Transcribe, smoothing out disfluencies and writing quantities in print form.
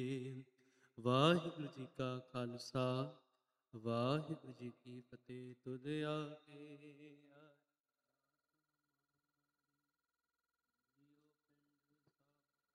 ਵਾਹਿਗੁਰੂ ਜੀ ਕਾ ਖਾਲਸਾ ਵਾਹਿਗੁਰੂ ਜੀ ਕੀ ਫਤਿਹ। ਤੁਧ ਆਗੇ